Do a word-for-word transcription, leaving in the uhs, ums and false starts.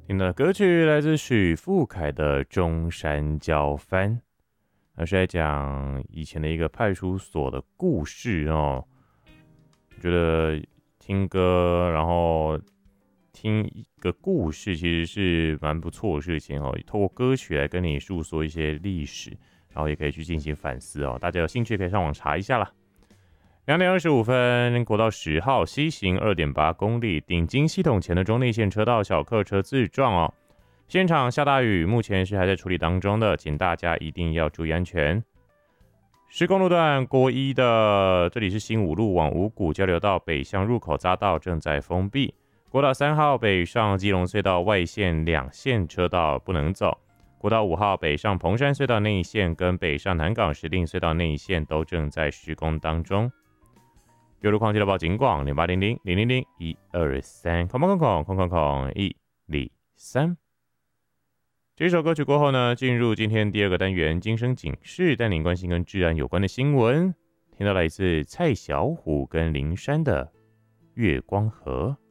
听到的歌曲来自许富凯的《中山交番》，那是在讲以前的一个派出所的故事哦。我觉得听歌，然后听一个故事，其实是蛮不错的事情哦。透过歌曲来跟你诉说一些历史，然后也可以去进行反思哦。大家有兴趣可以上网查一下啦。两点二十五分，国道十号西行二点八公里，顶金系统前的中内线车道小客车自撞哦。现场下大雨，目前是还在处理当中的，请大家一定要注意安全。施工路段国一的，这里是新五路往五股交流道北向入口匝道正在封闭。国道三号北上基隆隧道外线两线车道不能走。国道五号北上彭山隧道内线跟北上南港石碇隧道内线都正在施工当中。有路况记得报警广零八零零零零零一二三空空空空空空一零三。这首歌曲过后呢，进入今天第二个单元今生警示，带您关心跟治安有关的新闻。听到来自蔡小虎跟林珊的《月光河》。